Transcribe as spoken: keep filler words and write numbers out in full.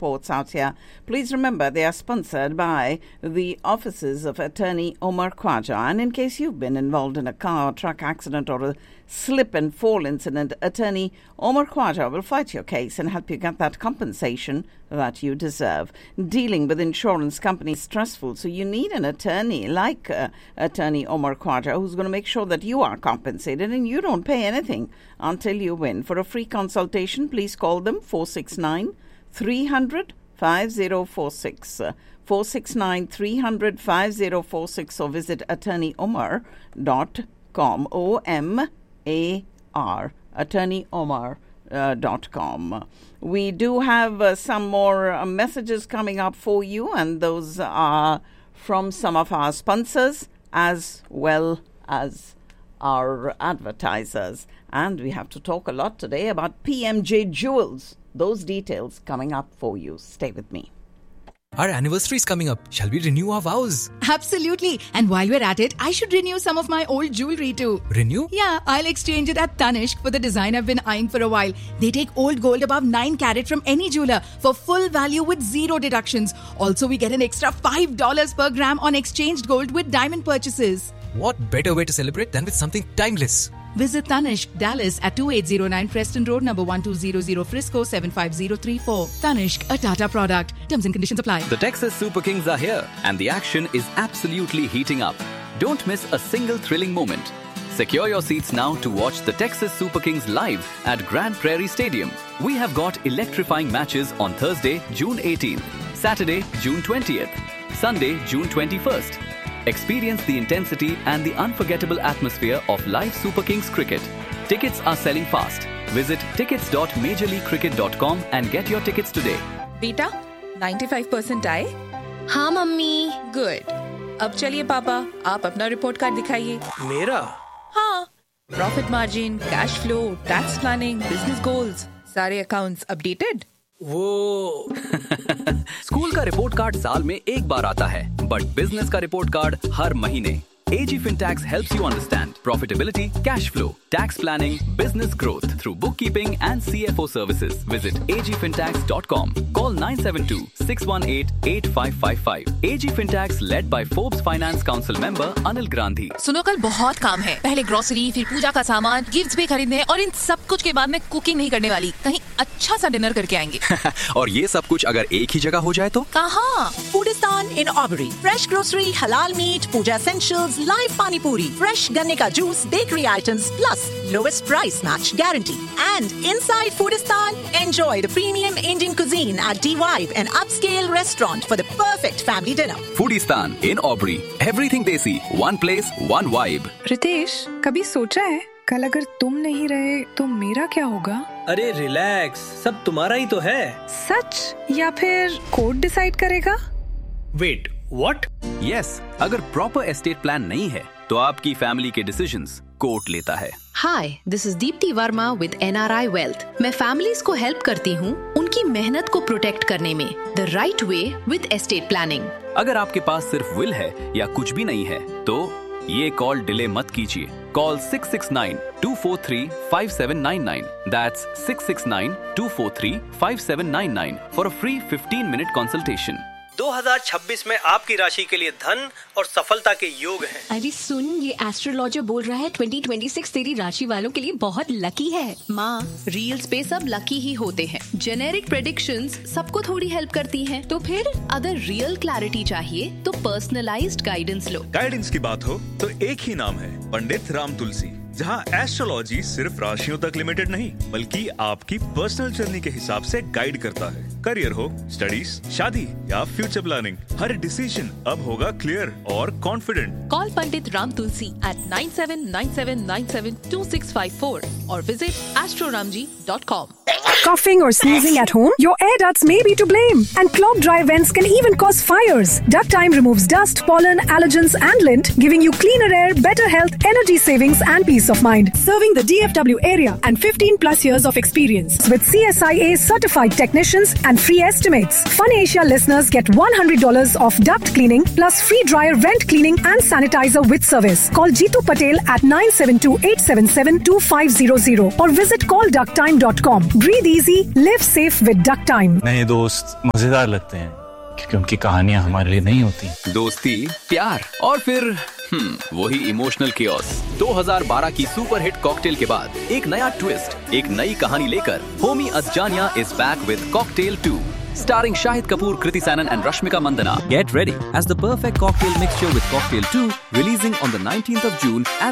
reports out here. Please remember they are sponsored by the offices of Attorney Omar Khwaja. And in case you've been involved in a car or truck accident or a slip and fall incident, Attorney Omar Khwaja will fight your case and help you get that compensation that you deserve. Dealing with insurance companies is stressful, so you need an attorney like uh, Attorney Omar Khwaja, who's going to make sure that you are compensated and you don't pay anything until you win. For a free consultation, please call them four six nine, three hundred, five zero four six. Uh, four six nine, three hundred, five zero four six or visit attorney omar dot com. O M A R. attorney omar dot com. We do have uh, some more uh, messages coming up for you, and those are from some of our sponsors as well as our advertisers. And we have to talk a lot today about P M J Jewels. Those details coming up for you. Stay with me. Our anniversary is coming up. Shall we renew our vows? Absolutely. And while we're at it, I should renew some of my old jewelry too. Renew? Yeah, I'll exchange it at Tanishq for the design I've been eyeing for a while. They take old gold above nine carat from any jeweler for full value with zero deductions. Also, we get an extra five dollars per gram on exchanged gold with diamond purchases. What better way to celebrate than with something timeless? Visit Tanishq, Dallas at twenty-eight oh nine Preston Road, number one two zero zero, Frisco seven five zero three four. Tanishq, a Tata product. Terms and conditions apply. The Texas Super Kings are here and the action is absolutely heating up. Don't miss a single thrilling moment. Secure your seats now to watch the Texas Super Kings live at Grand Prairie Stadium. We have got electrifying matches on Thursday, June eighteenth, Saturday, June twentieth, Sunday, June twenty-first. Experience the intensity and the unforgettable atmosphere of live Super Kings cricket. Tickets are selling fast. Visit tickets dot major league cricket dot com and get your tickets today. बेटा, ninety-five percent आए? हाँ mummy. Good. अब चलिए पापा, आप अपना report card दिखाइए. मेरा? हाँ. Profit margin, cash flow, tax planning, business goals, सारे accounts updated. वो स्कूल का रिपोर्ट कार्ड साल में एक बार आता है, बट बिजनेस का रिपोर्ट कार्ड हर महीने. A G Fintax helps you understand profitability, cash flow, tax planning, business growth through bookkeeping and C F O services. Visit a g fintax dot com. Call nine seven two, six one eight, eight five five five. A G Fintax led by Forbes Finance Council member Anil Grandhi. सुनो, कल बहुत काम है. पहले grocery, फिर पूजा का सामान, gifts भी खरीदने और इन सब कुछ के बाद मैं कुकिंग नहीं करने वाली. कहीं अच्छा सा डिनर करके आएंगे. और ये सब कुछ अगर एक ही जगह हो जाए तो? कहाँ? Foodistan in Aubrey. Fresh grocery, halal meat, puja essentials, live pani puri, fresh ganne ka juice, bakery items, plus lowest price match guarantee. And inside Foodistan, enjoy the premium Indian cuisine at D-Vibe, an upscale restaurant for the perfect family dinner. Foodistan in Aubrey. Everything desi, one place, one vibe. Ritesh, कभी सोचा है कल अगर तुम नहीं रहे तो मेरा क्या होगा? अरे रिलैक्स, सब तुम्हारा ही तो है. सच या फिर कोर्ट डिसाइड करेगा? Wait, what? यस, अगर प्रॉपर एस्टेट प्लान नहीं है तो आपकी फैमिली के डिसीजंस कोर्ट लेता है. हाय, this is Deepti Verma with N R I Wealth. मैं फैमिलीज को हेल्प करती हूँ उनकी मेहनत को प्रोटेक्ट करने में. The right way with estate planning. अगर आपके पास सिर्फ विल है या कुछ भी नहीं है तो ये कॉल डिले मत कीजिए. Call six six nine, two four three, five seven nine nine. That's six six nine, two four three, five seven nine nine for a free fifteen minute consultation. दो हज़ार छब्बीस में आपकी राशि के लिए धन और सफलता के योग हैं. अरे सुन, ये एस्ट्रोलॉजर बोल रहा है twenty twenty-six तेरी राशि वालों के लिए बहुत लकी है. माँ, रील्स पे सब लकी ही होते हैं. जेनेरिक प्रेडिक्शंस सबको थोड़ी हेल्प करती हैं. तो फिर अगर रियल क्लैरिटी चाहिए तो पर्सनलाइज्ड गाइडेंस लो. गाइडेंस की बात हो तो एक ही नाम है, पंडित राम तुलसी. जहां एस्ट्रोलॉजी सिर्फ राशियों तक लिमिटेड नहीं बल्कि आपकी पर्सनल जर्नी के हिसाब से गाइड करता है. करियर हो, स्टडीज, शादी या फ्यूचर प्लानिंग, हर डिसीजन अब होगा क्लियर और confident. Call Pandit Ram Tulsi at nine seven nine seven nine seven two six five four or visit astroramji dot com. Coughing or sneezing at home? Your air ducts may be to blame. And clogged dry vents can even cause fires. Duct Time removes dust, pollen, allergens and lint, giving you cleaner air, better health, energy savings and peace of mind. Serving the D F W area and fifteen plus years of experience. With C S I A certified technicians and and free estimates. Fun Asia listeners get one hundred dollars off duct cleaning plus free dryer vent cleaning and sanitizer with service. Call Jeetu Patel at nine seven two, eight seven seven, two five zero zero or visit call duct time dot com. Breathe easy, live safe with Duct Time. नए दोस्त मजेदार लगते हैं क्योंकि उनकी कहानियां हमारे लिए नहीं होती. दोस्ती, प्यार और फिर हम्म वही इमोशनल कियोस. दो हज़ार बारह की सुपर हिट कॉकटेल के बाद एक नया ट्विस्ट, एक नई कहानी लेकर Homi अज्जानिया is back with cocktail to. Starring Shahid Kapoor, Kriti Sanon and Rashmika Mandanna. Get ready as the perfect cocktail mixture with Cocktail two, releasing on the nineteenth of June at